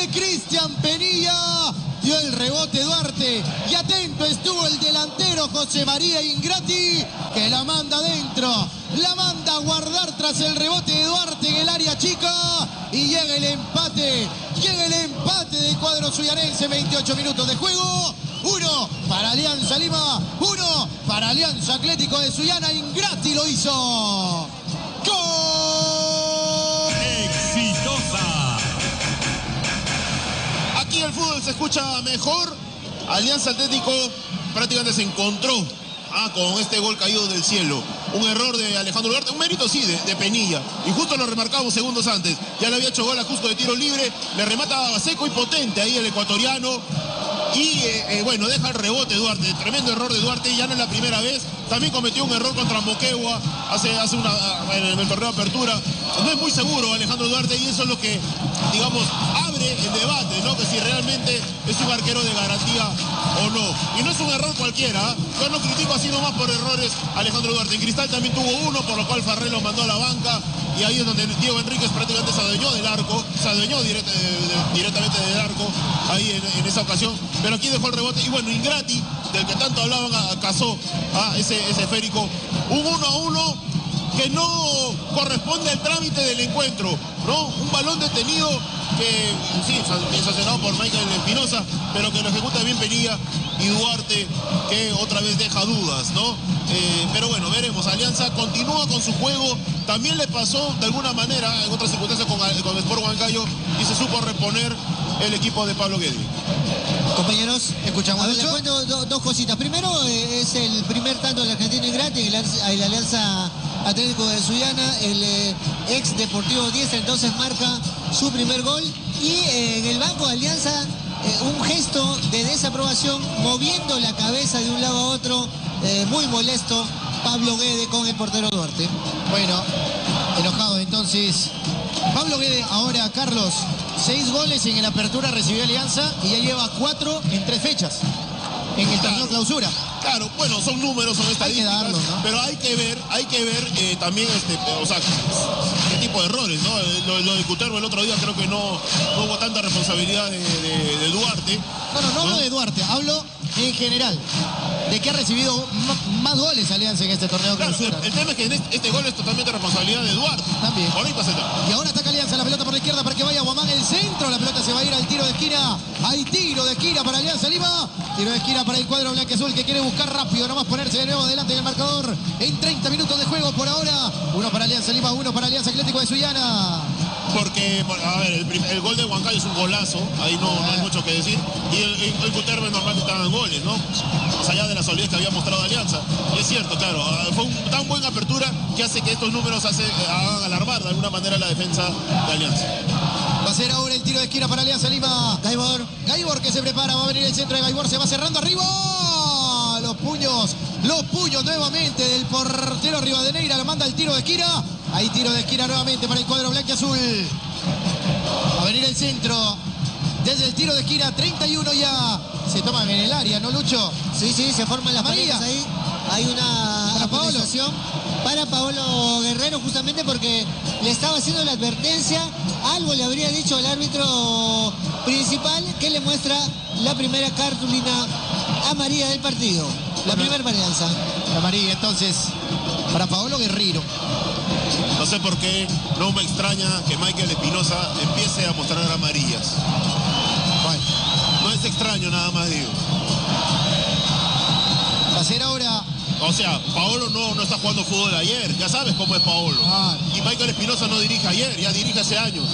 de Cristian Penilla. Dio el rebote Duarte y atento estuvo el delantero José María Ingrati, que la manda adentro, la manda a guardar tras el rebote de Duarte en el área chica y llega el empate del cuadro suyanense. 28 minutos de juego, 1 para Alianza Lima, 1 para Alianza Atlético de Sullana. Ingrati lo hizo. ¡Gol! ¡Exitosa! Aquí el fútbol se escucha mejor. Alianza Atlético prácticamente se encontró con este gol caído del cielo. Un error de Alejandro Duarte, un mérito sí de Penilla. Y justo lo remarcamos segundos antes. Ya le había hecho gol a justo de tiro libre. Le remata seco y potente ahí el ecuatoriano. Y bueno, deja el rebote Duarte. Tremendo error de Duarte, ya no es la primera vez. También cometió un error contra Moquegua en el torneo de apertura. No es muy seguro Alejandro Duarte y eso es lo que, digamos, abre el debate, ¿no? Que si realmente es un arquero de garantía o no. Y no es un error cualquiera. Yo no critico así nomás por errores Alejandro Duarte. En Cristal también tuvo uno, por lo cual Farrell lo mandó a la banca. Y ahí es donde Diego Enríquez prácticamente se adueñó del arco, se adueñó directamente del arco, ahí en esa ocasión. Pero aquí dejó el rebote. Y bueno, Ingrati, del que tanto hablaban, cazó ese esférico. Un 1-1 que no corresponde al trámite del encuentro, ¿no? Un balón detenido que, sí, sancionado por Michael Espinosa, pero que lo ejecuta bien Penilla y Duarte, que otra vez deja dudas, ¿no? Pero bueno, veremos. Alianza continúa con su juego. También le pasó de alguna manera en otras circunstancias con Sport Huancayo y se supo reponer el equipo de Pablo Guede. Compañeros, escuchamos. A ver, le cuento dos cositas. Primero, es el primer tanto del argentino Ingrati en la Alianza Atlético de Sullana. El ex Deportivo 10 entonces marca su primer gol. Y en el banco de Alianza, un gesto de desaprobación, moviendo la cabeza de un lado a otro, muy molesto Pablo Guede con el portero Duarte. Bueno, enojado entonces Pablo Guede. Ahora, Carlos, 6 goles en el apertura recibió Alianza y ya lleva 4 en 3 fechas en el torneo clausura. Claro, bueno, son números, son estadísticas, darlo, ¿no? pero hay que ver también o sea, qué tipo de errores, ¿no? Lo de Cuterbo el otro día creo que no hubo tanta responsabilidad de Duarte. No hablo de Duarte, hablo en general, de que ha recibido más goles Alianza en este torneo Claro, clausura. el tema es que este gol es totalmente responsabilidad de Duarte. También. Por ahí pasa el tema. Y ahora ataca Alianza, la pelota por la izquierda para que vaya Guamán, el centro, la pelota se va a ir al tiro de esquina. Hay tiro de esquina para Alianza Lima, tiro de esquina para el cuadro blanquiazul, que quiere buscar rápido, nomás ponerse de nuevo adelante en el marcador en 30 minutos de juego por ahora. 1 para Alianza Lima, 1 para Alianza Atlético de Sullana. Porque, a ver, el gol de Huancayo es un golazo, ahí no hay mucho que decir. Y el Cuterbo es normal que estaban goles, ¿no? Más allá de la solidez que había mostrado Alianza. Y es cierto, claro, fue tan buena apertura que hace que estos números hagan alarmar de alguna manera la defensa de Alianza. Va a ser ahora el tiro de esquina para Alianza Lima. Gaibor que se prepara, va a venir el centro de Gaibor, se va cerrando arriba. Los puños nuevamente del portero Rivadeneira, lo manda el tiro de esquina. Hay tiro de esquina nuevamente para el cuadro blanquiazul. Va a venir el centro. Desde el tiro de esquina, 31 ya. Se toman en el área, ¿no, Lucho? Sí, se forman las María. parejas ahí. Hay una amonestación para Paolo Guerrero, justamente porque le estaba haciendo la advertencia. Algo le habría dicho al árbitro principal, que le muestra la primera cartulina amarilla del partido. La primera Alianza. La amarilla entonces para Paolo Guerrero. No sé por qué, no me extraña que Michael Espinosa empiece a mostrar amarillas. Bueno, no es extraño, nada más digo. Va a ser ahora. O sea, Paolo no está jugando fútbol ayer, ya sabes cómo es Paolo. Y Michael Espinosa no dirige ayer, ya dirige hace años.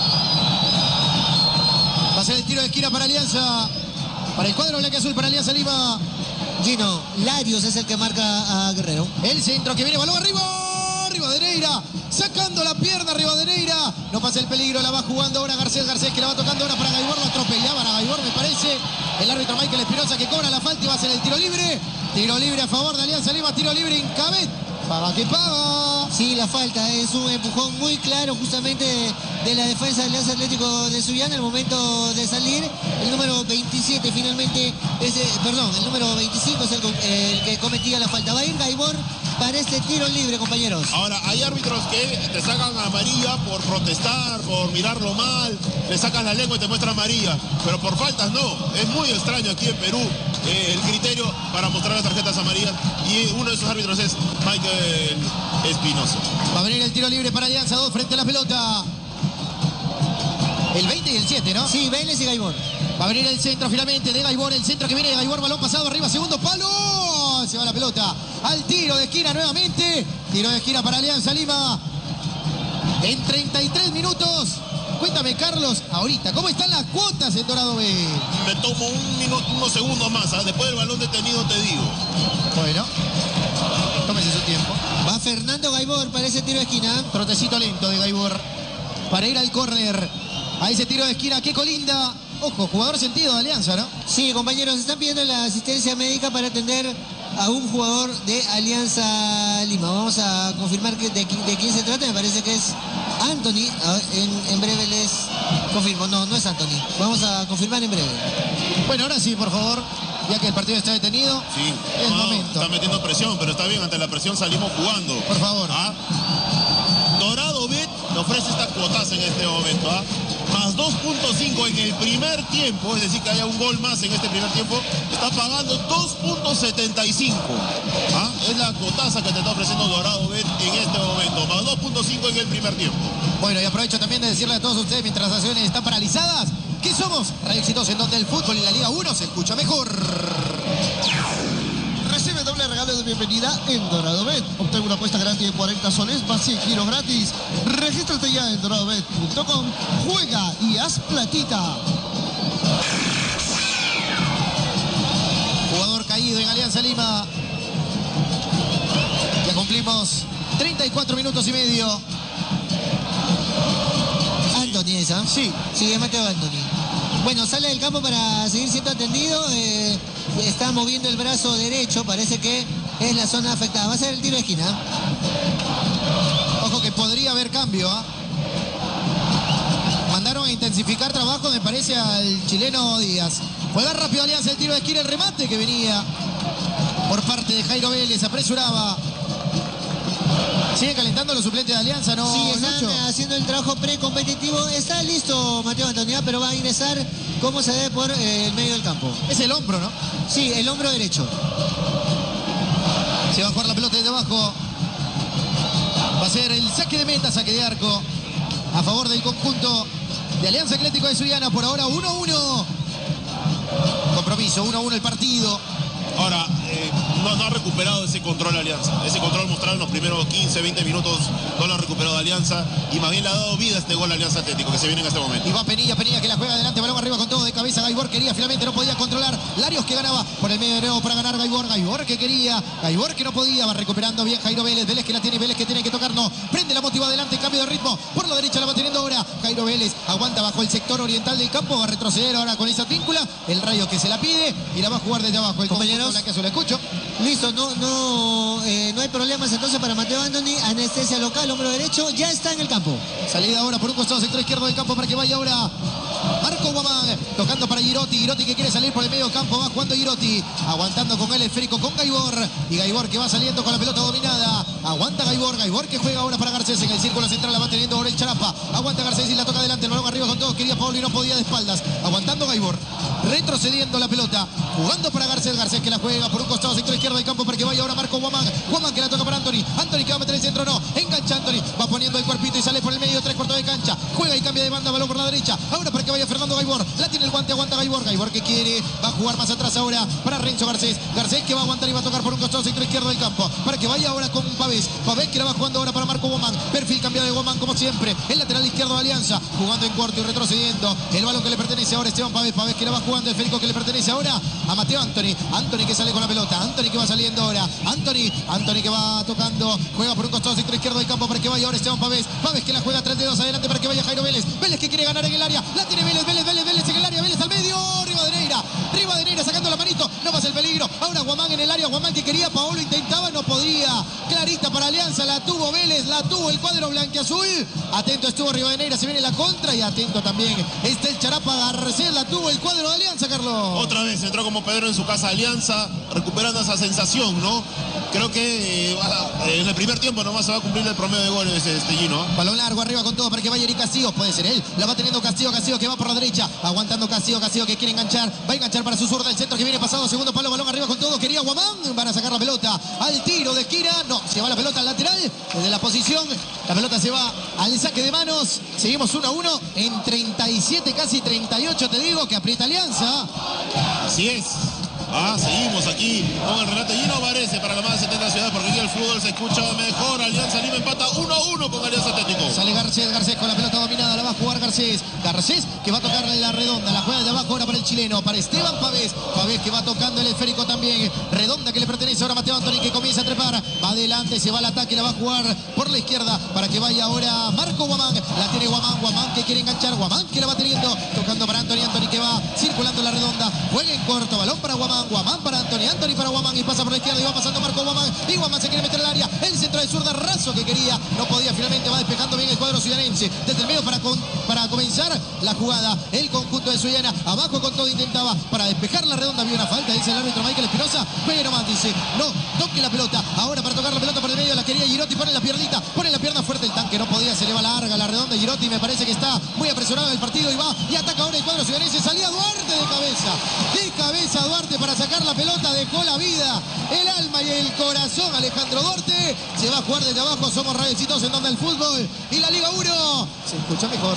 Va a ser el tiro de esquina para Alianza, para el cuadro blanquiazul, para Alianza Lima. Gino Larios es el que marca a Guerrero. El centro que viene, balón arriba, Rivadeneira, sacando la pierna Rivadeneira. No pasa el peligro, la va jugando ahora Garcés que la va tocando ahora para Gaibor, lo atropellaban a Gaibor, me parece. El árbitro Michael Espinosa que cobra la falta y va a hacer el tiro libre. Tiro libre a favor de Alianza Lima, tiro libre en Cabet. Paga que paga. Sí, la falta es un empujón muy claro justamente de la defensa del Alianza Atlético de Sullana al momento de salir. El número 27 finalmente, el número 25 es el que cometía la falta. Va a ir Gaibor para este tiro libre, compañeros. Ahora, hay árbitros que te sacan amarilla por protestar, por mirarlo mal, le sacas la lengua y te muestran amarilla, pero por faltas no. Es muy extraño aquí en Perú el criterio para mostrar las tarjetas amarillas, y uno de esos árbitros es Michael Espinosa. Va a venir el tiro libre para Alianza, 2 frente a la pelota. El 20 y el 7, ¿no? Sí, Vélez y Gaibor. Va a venir el centro finalmente de Gaibor, el centro que viene de Gaibor, balón pasado arriba, segundo palo. Se va la pelota al tiro de esquina nuevamente. Tiro de esquina para Alianza Lima. En 33 minutos. Cuéntame, Carlos, ahorita, ¿cómo están las cuotas en Dorado B? Me tomo unos segundos más, ¿eh? Después del balón detenido te digo. Bueno, tómese su tiempo. Va Fernando Gaibor para ese tiro de esquina. Trotecito lento de Gaibor para ir al córner. A ese tiro de esquina, qué colinda. Ojo, jugador sentido de Alianza, ¿no? Sí, compañeros, están pidiendo la asistencia médica para atender a un jugador de Alianza Lima. Vamos a confirmar de quién se trata. Me parece que es Anthony. En breve les confirmo. No es Anthony. Vamos a confirmar en breve. Bueno, ahora sí, por favor, ya que el partido está detenido. Sí, es momento. Está metiendo presión, pero está bien, ante la presión salimos jugando. Por favor. Dorado Bet le ofrece esta cuotaza en este momento, más 2.5 en el primer tiempo, es decir, que haya un gol más en este primer tiempo, está pagando 2.75. Es la cuotaza que te está ofreciendo Dorado Bet en este momento, más 2.5 en el primer tiempo. Bueno, y aprovecho también de decirle a todos ustedes, mientras las acciones están paralizadas, que somos Radio Éxitos, en donde el fútbol y la Liga 1 se escucha mejor. Recibe doble regalo de bienvenida en Dorado Bet. Obtenga una apuesta gratis de 40 soles, más 100 giros gratis. Regístrate ya en doradobet.com. Juega y haz platita. Jugador caído en Alianza Lima. Ya cumplimos 34 minutos y medio. Anthony esa. Sí. Sí, es Mateo Anthony. Bueno, sale del campo para seguir siendo atendido. Está moviendo el brazo derecho. Parece que es la zona afectada. Va a ser el tiro de esquina. Ojo que podría haber cambio. Mandaron a intensificar trabajo, me parece, al chileno Díaz. Juega rápido Alianza, el tiro de esquina, el remate que venía por parte de Jairo Vélez. Apresuraba. Sigue calentando los suplentes de Alianza, ¿no? Sí, están Lucho? haciendo el trabajo precompetitivo. Está listo Mateo Antonio, pero va a ingresar como se debe por el medio del campo. Es el hombro, ¿no? Sí, el hombro derecho. Se va a jugar la pelota desde abajo. Va a ser el saque de meta, saque de arco a favor del conjunto de Alianza Atlético de Sullana. Por ahora 1-1. Compromiso, 1-1 el partido. Ahora, no ha recuperado ese control Alianza. Ese control mostrado en los primeros 15, 20 minutos no lo ha recuperado Alianza. Y más bien le ha dado vida a este gol a Alianza Atlético que se viene en este momento. Y va Penilla que la juega adelante, balón arriba con todo de cabeza. Gaibor quería, finalmente no podía controlar. Larios que ganaba por el medio de nuevo para ganar Gaibor. Gaibor que quería, Gaibor que no podía. Va recuperando bien Jairo Vélez. Vélez que la tiene, Vélez que tiene que tocar. No, prende la motiva adelante, cambio de ritmo. Por la derecha la va teniendo ahora Jairo Vélez. Aguanta bajo el sector oriental del campo. Va a retroceder ahora con esa víncula. El Rayo que se la pide y la va a jugar desde abajo. El compañeros, la que se lo escucho. Listo, no hay problemas entonces para Mateo Anthony. Anestesia local, hombro derecho, ya está en el campo. Salida ahora por un costado sector izquierdo del campo para que vaya ahora Marco Guamán, tocando para Girotti. Girotti que quiere salir por el medio campo, va jugando Girotti, aguantando con el esférico con Gaibor. Y Gaibor que va saliendo con la pelota dominada. Aguanta Gaibor, Gaibor que juega ahora para Garcés en el círculo central, la va teniendo ahora el Charapa. Aguanta Garcés y la toca adelante, el balón arriba con todos. Quería Pablo y no podía de espaldas. Aguantando Gaibor, retrocediendo la pelota, jugando para Garcés. Garcés que la juega por un costado sector izquierdo del campo para que vaya ahora Marco Guamán. Guamán que la toca para Anthony. Anthony que va a meter el centro, no. Engancha Anthony, va poniendo el cuerpito y sale por el medio, 3/4 de cancha. Juega y cambia de banda, balón por la derecha. Ahora para que vaya Fernando Gaibor. La tiene el guante, aguanta Gaibor. Gaibor que quiere, va a jugar más atrás ahora para Renzo Garcés. Garcés que va a aguantar y va a tocar por un costado sector izquierdo del campo para que vaya ahora con Pavés. Pavés que la va jugando ahora para Marco Guamán. Perfil cambiado de Guamán como siempre. El lateral izquierdo de Alianza, jugando en corto y retrocediendo. El balón que le pertenece ahora a Esteban Pavés. Pavés que la va jugando, el esférico que le pertenece ahora a Mateo Anthony. Anthony que sale con la pelota. Anthony que va saliendo ahora. Anthony que va tocando. Juega por un costado sector izquierdo del campo para que vaya ahora Esteban Pavés. Pavés que la juega 3 dedos adelante para que vaya Jairo Vélez. Vélez que quiere ganar en el área. La tiene Vélez en el área. Vélez al medio. Rivadeneira sacando la manito. No pasa el peligro. Ahora Ahora Guamán en el área, Guamán que quería, Paolo intentaba, no podía. Clarita para Alianza, la tuvo Vélez, la tuvo el cuadro blanquiazul. Atento estuvo Rivadeneira, se viene la contra y atento también está el Charapa Garcés, la tuvo el cuadro de Alianza, Carlos. Otra vez entró como Pedro en su casa Alianza, recuperando esa sensación, ¿no? Creo que en el primer tiempo nomás se va a cumplir el promedio de goles Gino. Balón largo arriba con todo para que vaya Eric Castillo, puede ser él, la va teniendo Castillo que va por la derecha, aguantando Castillo que quiere enganchar, va a enganchar para su zurda, el centro que viene pasado, segundo palo, balón arriba con todo, quería Guamán, van a sacar la pelota al tiro de esquina, no, se va la pelota al lateral, desde la posición, la pelota se va al saque de manos, seguimos 1-1 en 37, casi 38, te digo, que aprieta Alianza. Así es. Seguimos aquí con el relato Gino Varese para la más de 70 ciudades, porque aquí el fútbol se escucha mejor. Alianza Lima empata 1-1 con Alianza Atlético. Sale Garcés con la pelota dominada, la va a jugar Garcés que va a tocarle la redonda, la juega de abajo ahora para el chileno, para Esteban Pavés que va tocando el esférico también, redonda que le pertenece ahora a Mateo Antoni, que comienza a trepar, va adelante, se va al ataque, la va a jugar por la izquierda para que vaya ahora Marco Guamán, la tiene Guamán que quiere enganchar, Guamán que la va teniendo, tocando para Antoni que va circulando la redonda, juega en corto, balón para Guamán para Antoni para Guamán y pasa por la izquierda y va pasando Marco Guamán y Guamán se quiere meter al área, el centro de zurda raso que quería, no podía, finalmente va despejando bien el cuadro ciudadense, desde el medio para comenzar la jugada, el conjunto de Suyana, abajo con todo intentaba para despejar la redonda, había una falta, dice el árbitro Michael Espinosa, pero más dice, no, toque la pelota, ahora para tocar la pelota por el medio, la quería Girotti, pone la pierna fuerte el tanque, no podía, se le va larga la redonda, Girotti me parece que está muy apresurado en el partido y va, y ataca ahora el cuadro ciudadense, salía Duarte de cabeza Duarte para sacar la pelota, dejó la vida, el alma y el corazón, Alejandro Duarte, se va a jugar desde abajo, somos Radio Exitosa en donde el fútbol y la Liga 1 se escucha mejor.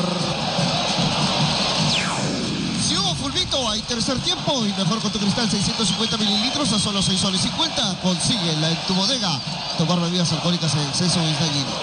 Si hubo fulbito, hay tercer tiempo y mejor con tu cristal 650 mililitros a solo 6 soles 50. Consíguela en tu bodega. Tomar bebidas alcohólicas en exceso es dañino.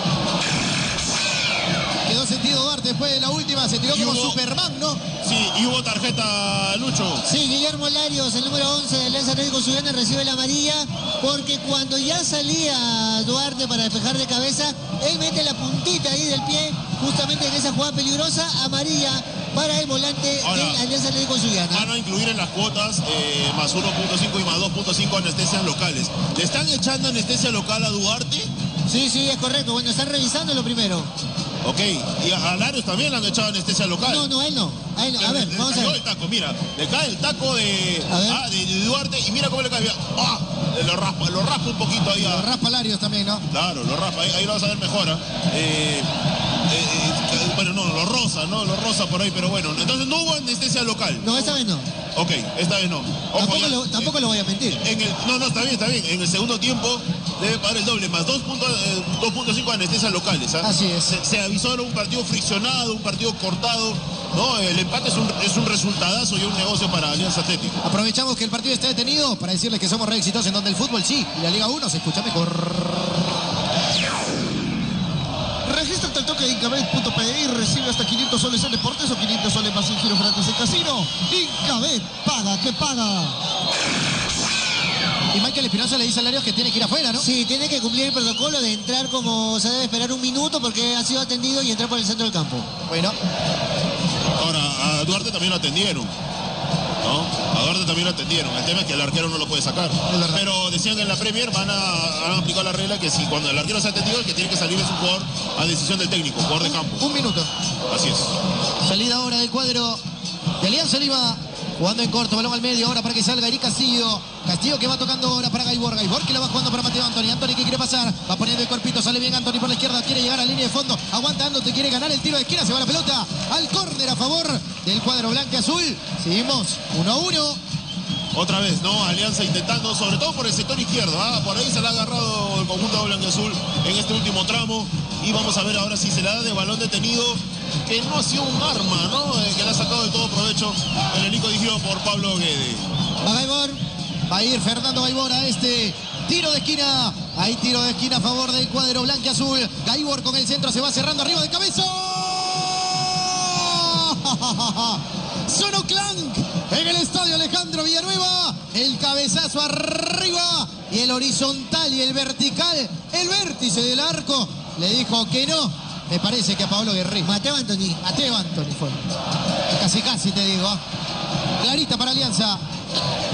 Quedó sentido Duarte después de la última, se tiró como Superman, ¿no? Sí, y hubo tarjeta, Lucho. Sí, Guillermo Larios, el número 11 de Alianza Atlético Suyana, recibe la amarilla porque cuando ya salía Duarte para despejar de cabeza, él mete la puntita ahí del pie, justamente en esa jugada peligrosa, amarilla para el volante de Alianza Atlético Suyana. Van a incluir en las cuotas más 1.5 y más 2.5 anestesias locales. ¿Le están echando anestesia local a Duarte? Sí, es correcto. Bueno, están revisando lo primero. Ok, y a Larios también le han echado anestesia local. No, él no. A ver, vamos a ver. El taco, mira, le cae el taco de Duarte y mira cómo le cae. Lo raspa un poquito ahí. Lo raspa Larios también, ¿no? Claro, lo raspa, ahí lo vas a ver mejor. Bueno, no, lo rosa por ahí, pero bueno. Entonces no hubo anestesia local. No, esta vez no. Ok, esta vez no. Ojo, tampoco lo voy a mentir. No, está bien. En el segundo tiempo debe pagar el doble, más 2.5 anestesias locales. Así es. Se avisó un partido friccionado, un partido cortado. No, el empate es un resultadazo y un negocio para Alianza Atlético. Aprovechamos que el partido está detenido para decirles que somos re exitosos en donde el fútbol sí y la Liga 1 se escucha mejor. Regístrate al toque de Incabet.pe y recibe hasta 500 soles en deportes o 500 soles más en giros gratis en casino. Incabet, paga que paga. Y Michael Espinosa le dice a Larios que tiene que ir afuera, ¿no? Sí, tiene que cumplir el protocolo de entrar como se debe esperar un minuto porque ha sido atendido y entrar por el centro del campo. Bueno. Ahora, a Duarte también lo atendieron. ¿No? A Duarte también lo atendieron. El tema es que el arquero no lo puede sacar. Pero decían que en la Premier han aplicado la regla que si cuando el arquero se ha atendido, el que tiene que salir es un jugador a decisión del técnico, jugador de campo. Un minuto. Así es. Salida ahora del cuadro de Alianza Lima. Jugando en corto, balón al medio, ahora para que salga Eric Castillo. Castillo que va tocando ahora para Gaibor que la va jugando para Mateo Antoni. Antoni que quiere pasar, va poniendo el cuerpito, sale bien Antoni por la izquierda, quiere llegar a la línea de fondo, aguanta Antoni, quiere ganar el tiro de esquina, se va la pelota al córner a favor del cuadro blanco-azul. Seguimos 1-1. Otra vez, ¿no? Alianza intentando, sobre todo por el sector izquierdo. Por ahí se le ha agarrado el conjunto blanco-azul en este último tramo. Y vamos a ver ahora si se le da de balón detenido, que no ha sido un arma, ¿no? Que le ha sacado de todo provecho el helico dirigido por Pablo Guede. Va Gaibor, va a ir Fernando Gaibor a este tiro de esquina. Hay tiro de esquina a favor del cuadro blanco-azul. Gaibor con el centro, se va cerrando arriba de cabeza. Sonó clank en el estadio Alejandro Villanueva. El cabezazo arriba y el horizontal y el vertical, el vértice del arco le dijo que no. Me parece que a Pablo Guerrero. Mateo Antoni fue. Casi te digo. Clarita para Alianza.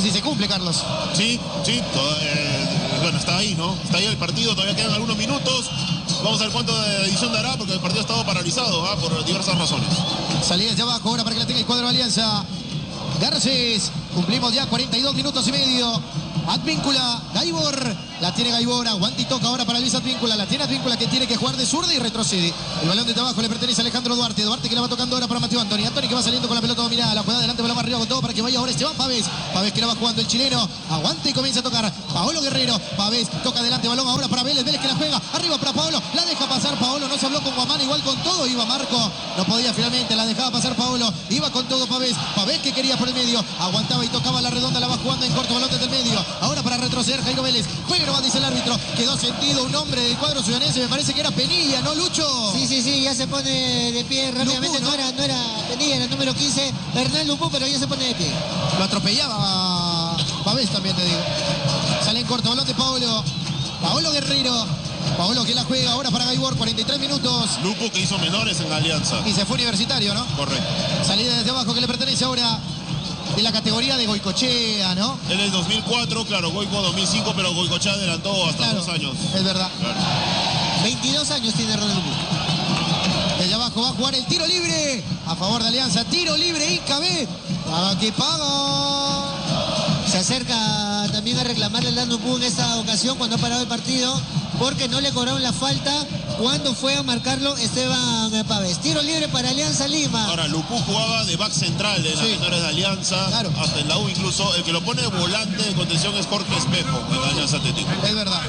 casi se cumple, Carlos. Sí, bueno, está ahí, ¿no? Está ahí el partido, todavía quedan algunos minutos. Vamos a ver cuánto de edición dará, porque el partido ha estado paralizado, por diversas razones. Salida hacia abajo, ahora para que la tenga el cuadro de Alianza. Garcés, cumplimos ya 42 minutos y medio. Advíncula, Gaibor, la tiene Gaibor, aguanta y toca ahora para Luis Advíncula, la tiene Advíncula que tiene que jugar de zurda y retrocede. El balón de abajo le pertenece a Alejandro Duarte, Duarte que la va tocando ahora para Mateo Antoni, Antoni que va saliendo con la pelota dominada, la juega adelante, balón arriba con todo para que vaya ahora Esteban Pavés, Pavés que la va jugando el chileno, aguanta y comienza a tocar, Paolo Guerrero, Pavés toca adelante, balón ahora para Vélez, Vélez que la juega, arriba para Paolo, la deja pasar Paolo, no se habló con Guamán, igual con todo, iba Marco, no podía finalmente, la dejaba pasar Paolo, iba con todo Pavés, Pavés que quería por el medio, aguantaba y tocaba la redonda, la va jugando en corto, balón desde el medio, ahora para retroceder Jairo Vélez, juega nomás, dice el árbitro, quedó sentido un hombre del cuadro ciudadense, me parece que era Penilla, ¿no, Lucho? Sí, ya se pone de pie rápidamente, Lupú, ¿no? no era Penilla, era el número 15, Hernán Lupú, pero ya se pone de pie. Lo atropellaba Pavés también, te digo. Sale en corto, balón de Paolo Guerrero, Paolo que la juega ahora para Gaibor, 43 minutos. Lupo que hizo menores en la Alianza. Y se fue Universitario, ¿no? Correcto. Salida desde abajo que le pertenece ahora de la categoría de Goicochea, ¿no? Él es 2004, claro, Goico 2005, pero Goicochea adelantó hasta Claro, 2 años. es verdad. Claro. 22 años tiene Hernán Lupú. Desde abajo va a jugar el tiro libre a favor de Alianza. Tiro libre, Incabé. Paga que paga. Se acerca también a reclamarle el Lupú en esta ocasión cuando ha parado el partido porque no le cobraron la falta cuando fue a marcarlo Esteban Pavés. Tiro libre para Alianza Lima. Ahora, Lupú jugaba de back central en las menores de Alianza, Claro. hasta en la U incluso. El que lo pone de volante de contención es Jorge Espejo en la Alianza Atlético. Es verdad.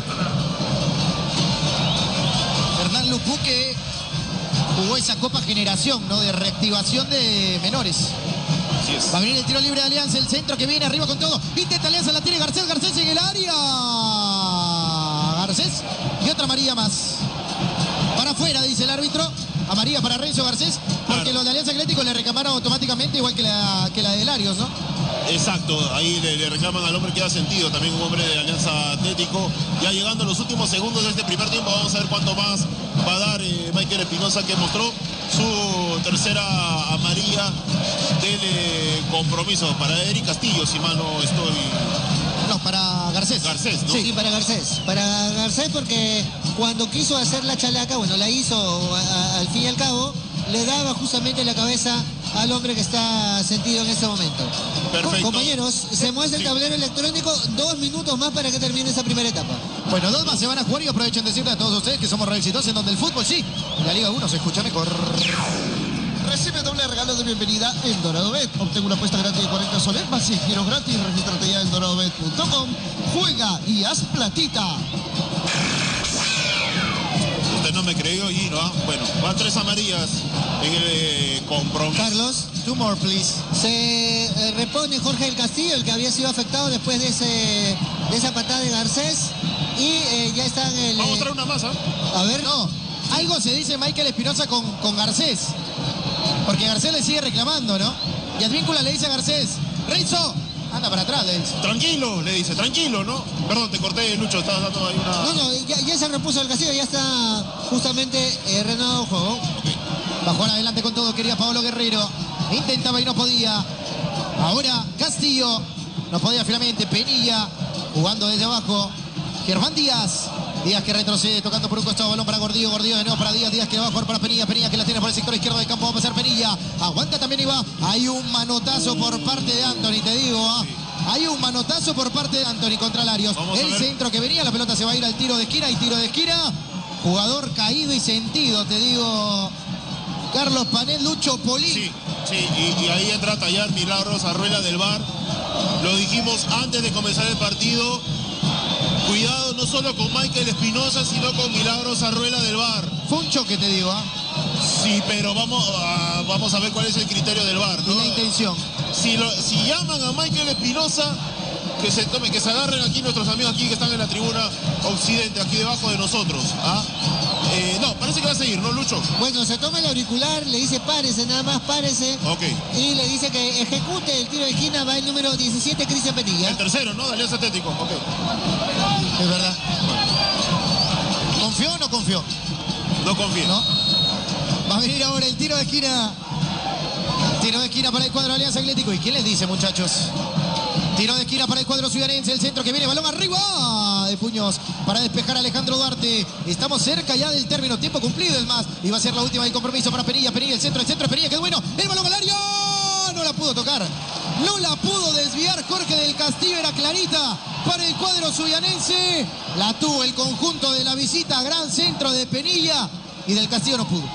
Hernán Lupú que jugó esa Copa Generación, ¿no? De reactivación de menores. Así es. Va a venir el tiro libre de Alianza, el centro que viene arriba con todo. Intenta Alianza, la tiene Garcés, Garcés en el área. Garcés y otra amarilla más. Para afuera, dice el árbitro. Amarilla para Renzo Garcés, porque Claro. los de Alianza Atlético le reclamaron automáticamente igual que la de Larios, ¿no? Exacto, ahí le reclaman al hombre que da sentido, también un hombre de Alianza Atlético. Ya llegando a los últimos segundos de este primer tiempo, vamos a ver cuánto más va a dar Michael Espinosa, que mostró su tercera amarilla del compromiso para Eric Castillo, si mal no estoy. No, para Garcés. Garcés, ¿no? Sí, para Garcés. Para Garcés porque cuando quiso hacer la chalaca, bueno, la hizo al fin y al cabo, le daba justamente la cabeza al hombre que está sentido en este momento. Perfecto. Compañeros, se muestra el Sí. tablero electrónico, 2 minutos más para que termine esa primera etapa. Bueno, 2 más se van a jugar y aprovechen de decirle a todos ustedes que somos Real Exitosos, en donde el fútbol sí, en la Liga 1 se escucha mejor. Recibe doble regalo de bienvenida en Dorado Bet. Obtenga una apuesta gratis de 40 soles, más 100 giros gratis. Regístrate ya en doradobet.com. Juega y haz platita. Usted no me creyó, Gino, ¿ah? Bueno, van 3 amarillas en el compromiso. Carlos, 2 more, please. se repone Jorge del Castillo, el que había sido afectado después de esa patada de Garcés. Y ya está en el... Vamos a traer una más, ¿ah? a ver, No, algo se dice Michael Espinosa con Garcés. Porque Garcés le sigue reclamando, ¿no? Y Advíncula le dice a Garcés, Renzo, anda para atrás, le dice. Tranquilo, le dice, tranquilo, ¿no? Perdón, te corté, Lucho, estabas dando ahí una... No, ya se repuso el Castillo, ya está justamente reanudado el juego. Va a jugar adelante con todo, quería Paolo Guerrero. Intentaba y no podía. Ahora Castillo, no podía finalmente. Penilla, jugando desde abajo. Germán Díaz. Díaz que retrocede, tocando por un costado, balón para Gordillo, Gordillo de nuevo para Díaz, Díaz que va a jugar para Penilla, Penilla que la tiene por el sector izquierdo del campo, va a pasar Penilla, aguanta también y va, hay un manotazo por parte de Anthony, te digo, hay un manotazo por parte de Anthony contra Larios, Vamos a el ver. centro que venía, la pelota se va a ir al tiro de esquina, y tiro de esquina, jugador caído y sentido, te digo, Carlos Panel, Lucho Polín. Sí, y ahí entra a tallar Milagros Arruela del VAR. Lo dijimos antes de comenzar el partido. Cuidado no solo con Michael Espinosa, sino con Milagros Arruela del VAR. Fue un choque, te digo, Sí, pero vamos a ver cuál es el criterio del VAR, y ¿no? la intención. Si llaman a Michael Espinosa, que se agarren aquí nuestros amigos aquí que están en la tribuna occidente, aquí debajo de nosotros. No, parece que va a seguir, ¿no, Lucho? Bueno, se toma el auricular, le dice párese, nada más párese. Ok. Y le dice que ejecute el tiro de esquina, va el número 17, Cristian Penilla. El tercero, ¿no? De Alianza Atlético. Ok. Es verdad. ¿Confió o no confió? No confío. ¿No? Va a venir ahora el tiro de esquina. Tiro de esquina para el cuadro de Alianza Atlético. ¿Y quién les dice, muchachos? Tiro de esquina para el cuadro ciudadense. El centro que viene, balón arriba de puños para despejar a Alejandro Duarte. Estamos cerca ya del término. Tiempo cumplido es más. Y va a ser la última del compromiso para Penilla. Penilla, el centro de Penilla. Qué bueno. El balón al área. No la pudo tocar. No la pudo desviar Jorge del Castillo. Era clarita para el cuadro suyanense. La tuvo el conjunto de la visita. Gran centro de Penilla. Y del Castillo no pudo.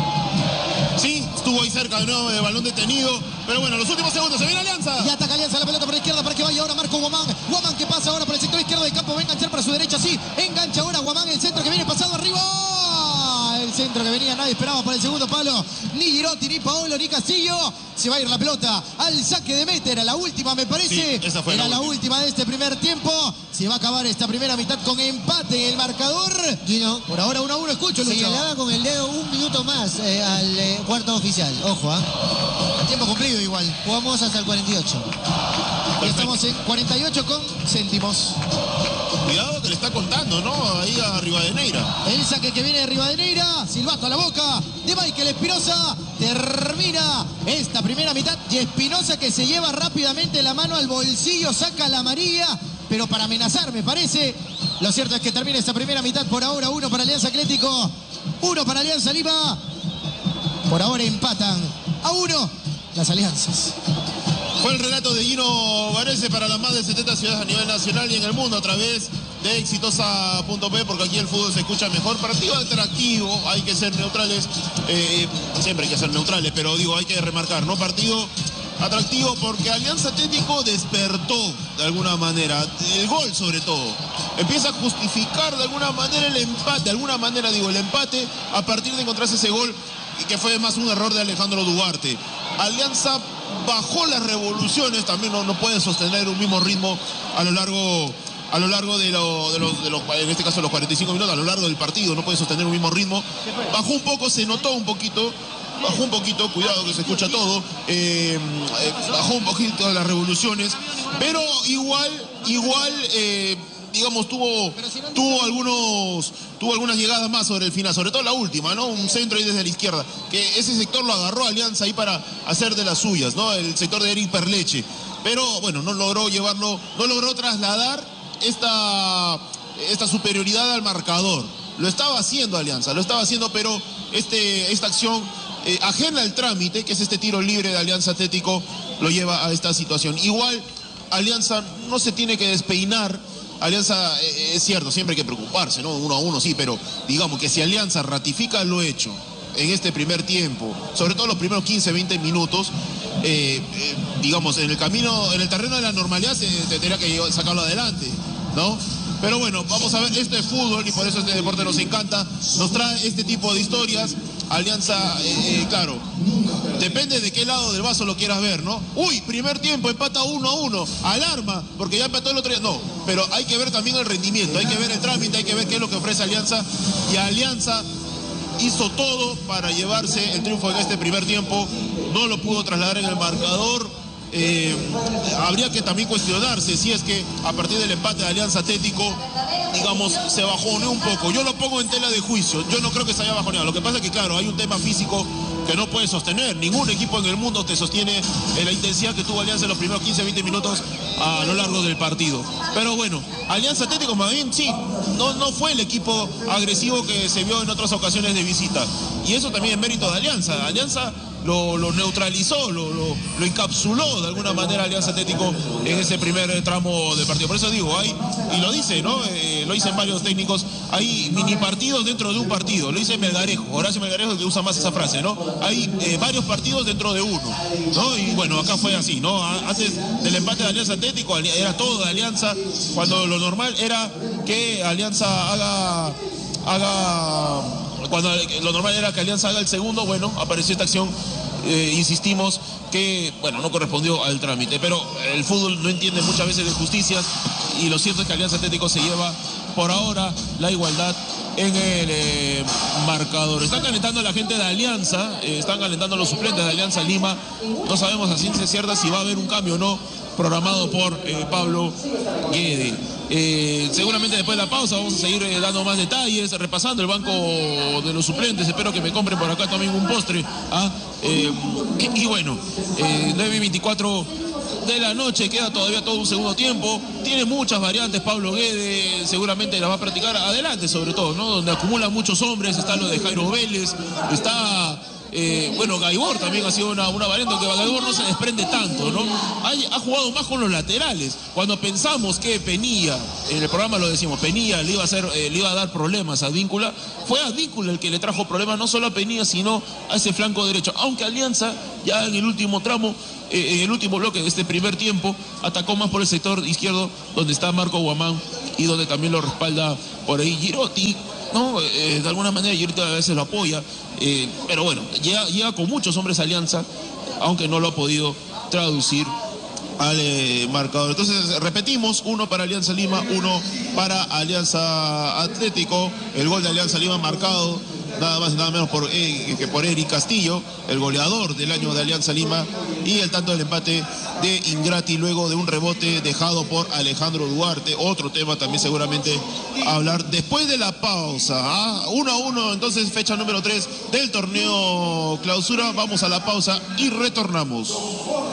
Sí, estuvo ahí cerca de nuevo de balón detenido. Pero bueno, los últimos segundos, se viene Alianza. Y ataca Alianza, la pelota por la izquierda para que vaya ahora Marco Guamán. Guamán que pasa ahora por el sector izquierdo del campo. Va a enganchar para su derecha, sí. Engancha ahora Guamán, el centro que viene pasado arriba. El centro que venía, nadie esperaba para el segundo palo. Ni Girotti, ni Paolo, ni Castillo. Se va a ir la pelota al saque de meta. Era la última, me parece. Sí, esa fue Era la última. última de este primer tiempo. Se va a acabar esta primera mitad con empate en el marcador. Gino, Por ahora 1-1, escucho, Lucho. señalaba con el dedo un minuto más al cuarto oficial. Ojo, Tiempo cumplido igual. jugamos hasta el 48. Y estamos en 48 con céntimos. Cuidado que le está contando, ¿no? Ahí a Rivadeneira. El saque que viene de Rivadeneira, silbato a la boca de Michael Espinosa. Termina esta primera mitad y Espinosa que se lleva rápidamente la mano al bolsillo, saca la amarilla, pero para amenazar me parece. Lo cierto es que termina esta primera mitad por ahora, 1 para Alianza Atlético, 1 para Alianza Lima. Por ahora empatan a 1 las alianzas. Fue el relato de Gino Varese para las más de 70 ciudades a nivel nacional y en el mundo a través de exitosa.p, porque aquí el fútbol se escucha mejor. Partido atractivo, hay que ser neutrales, siempre hay que ser neutrales, pero digo, hay que remarcar, ¿no? Partido atractivo porque Alianza Atlético despertó de alguna manera, el gol sobre todo. Empieza a justificar de alguna manera el empate, de alguna manera digo el empate, a partir de encontrarse ese gol que fue más un error de Alejandro Duarte. Alianza bajó las revoluciones, también no puede sostener un mismo ritmo a lo largo de los, en este caso los 45 minutos, a lo largo del partido, no puede sostener un mismo ritmo. Bajó un poco, se notó un poquito, bajó un poquito, cuidado que se escucha todo, bajó un poquito las revoluciones, pero igual, digamos, tuvo algunas llegadas más sobre el final, sobre todo la última, ¿no? Un centro ahí desde la izquierda, que ese sector lo agarró Alianza ahí para hacer de las suyas, ¿no? El sector de Eric Perleche. Pero bueno, no logró llevarlo, no logró trasladar esta superioridad al marcador. Lo estaba haciendo Alianza, pero esta acción ajena al trámite, que es este tiro libre de Alianza Atlético, lo lleva a esta situación. Igual, Alianza no se tiene que despeinar. Alianza, es cierto, siempre hay que preocuparse, ¿no? 1-1 sí, pero digamos que si Alianza ratifica lo hecho en este primer tiempo, sobre todo los primeros 15, 20 minutos, digamos, en el camino, en el terreno de la normalidad se tendría que sacarlo adelante, ¿no? Pero bueno, vamos a ver, esto es fútbol y por eso este deporte nos encanta, nos trae este tipo de historias. Alianza, claro, depende de qué lado del vaso lo quieras ver, ¿no? Uy, primer tiempo, empata 1-1, alarma, porque ya empató el otro día. No, pero hay que ver también el rendimiento, hay que ver el trámite, hay que ver qué es lo que ofrece Alianza. Y Alianza hizo todo para llevarse el triunfo en este primer tiempo, no lo pudo trasladar en el marcador. Habría que también cuestionarse si es que a partir del empate de Alianza Atlético, digamos, se bajoneó un poco. Yo lo pongo en tela de juicio, yo no creo que se haya bajoneado. Lo que pasa es que, claro, hay un tema físico que no puede sostener. Ningún equipo en el mundo te sostiene la intensidad que tuvo Alianza en los primeros 15, 20 minutos a lo largo del partido. Pero bueno, Alianza Atlético más bien sí, no fue el equipo agresivo que se vio en otras ocasiones de visita. Y eso también es mérito de Alianza. Alianza lo neutralizó, lo encapsuló de alguna manera Alianza Atlético en ese primer tramo del partido. Por eso digo, y lo dice, ¿no? Lo dicen varios técnicos, hay mini partidos dentro de un partido. Lo dice Melgarejo, Horacio Melgarejo, que usa más esa frase, ¿no? Hay varios partidos dentro de uno, ¿no? Y bueno, acá fue así, ¿no? Antes del empate de Alianza Atlético era todo de Alianza, cuando lo normal era que Alianza cuando lo normal era que Alianza haga el segundo. Bueno, apareció esta acción, insistimos, que, bueno, no correspondió al trámite, pero el fútbol no entiende muchas veces de justicias y lo cierto es que Alianza Atlético se lleva por ahora la igualdad en el marcador. Están calentando la gente de Alianza, están calentando los suplentes de Alianza Lima. No sabemos a ciencia cierta si va a haber un cambio o no programado por Pablo Guede. Seguramente después de la pausa vamos a seguir dando más detalles, repasando el banco de los suplentes. Espero que me compren por acá también un postre. Y bueno, 9:24 de la noche, queda todavía todo un segundo tiempo, tiene muchas variantes. Pablo Guede seguramente la va a practicar adelante, sobre todo, ¿no? Donde acumula muchos hombres, está lo de Jairo Vélez, está... Gaibor también ha sido una variante, que Gaibor no se desprende tanto, ¿no? Ha jugado más con los laterales. Cuando pensamos que Penilla, en el programa lo decimos, Penilla le iba a dar problemas a Advíncula, fue Advíncula el que le trajo problemas no solo a Penilla, sino a ese flanco derecho. Aunque Alianza, ya en el último tramo, en el último bloque de este primer tiempo, atacó más por el sector izquierdo, donde está Marco Guamán y donde también lo respalda por ahí Girotti, ¿no? De alguna manera Girotti a veces lo apoya, pero bueno, llega con muchos hombres a Alianza, aunque no lo ha podido traducir al marcador. Entonces repetimos, 1 para Alianza Lima, 1 para Alianza Atlético. El gol de Alianza Lima marcado nada más y nada menos que por Eric Castillo, el goleador del año de Alianza Lima, y el tanto del empate de Ingrati luego de un rebote dejado por Alejandro Duarte. Otro tema también seguramente a hablar después de la pausa. 1-1, entonces fecha número 3 del torneo clausura. Vamos a la pausa y retornamos.